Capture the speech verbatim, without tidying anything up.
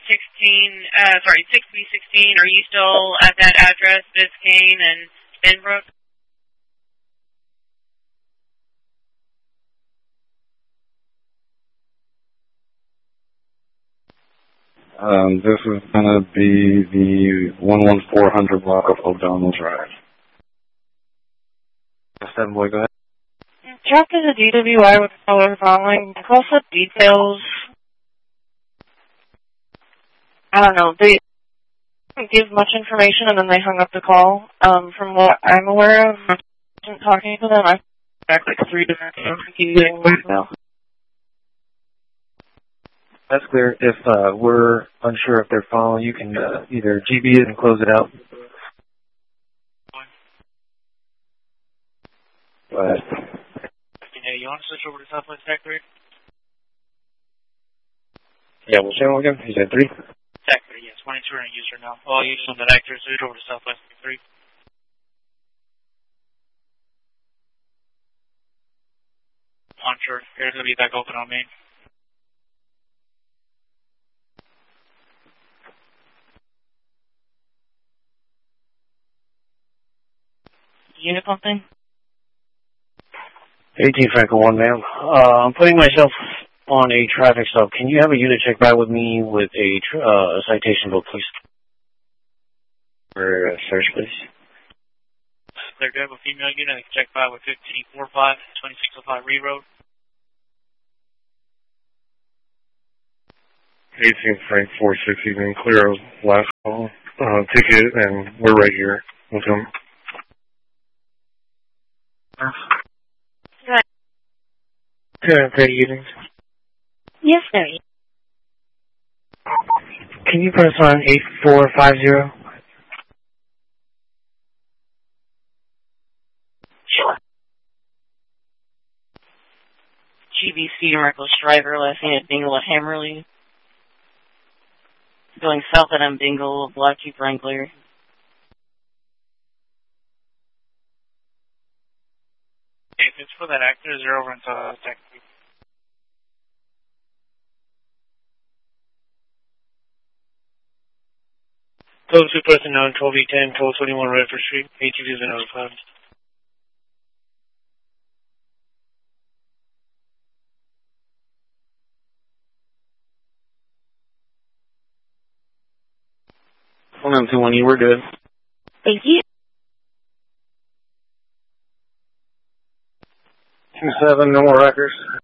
sixteen, uh, sorry, six B sixteen. Are you still at that address, Biscayne and Benbrook? Um, this is going to be the one one four hundred block of O'Donnell Drive. seven boy, go ahead. Check is a D W I with color following. Close up details. I don't know. They didn't give much information and then they hung up the call. Um, from what I'm aware of, I wasn't talking to them. I back like three different times to keep getting voicemail. That's clear. If uh, we're unsure if they're following, you can uh, either G B it and close it out. Go ahead. Yeah, you want to switch over to Southwest Factory? Yeah, we'll channel again. You said three? Factory, yes. twenty-two are in user now. All users on that actor, switch over to Southwest Factory. Unsure. Air's going to be back open on main. Unit pumping? eighteen Franco one, ma'am. Uh, I'm putting myself on a traffic stop. Can you have a unit check by with me with a tr uh, a citation book, please? For uh, search, please. They're good with female unit. They can check by with fifteen four five, twenty-six oh five Re-Road. eighteen Frank four six, even clear of last call. Uh, ticket, and we're right here with him. Good. two thirty units. Yes, sir. Can you press on eight four five zero? Sure. G B C Reckless Driver, last name at Bingle at Hammerly. Going south at M. Bingle, Black Jeep Wrangler. If it's for that actor, they're over in Southwest Factory. Code two person nine, twelve E ten, twelve twenty-one Redford Street. A T V's been notified. one nine two one, you were good. Thank you. two seven, no more records.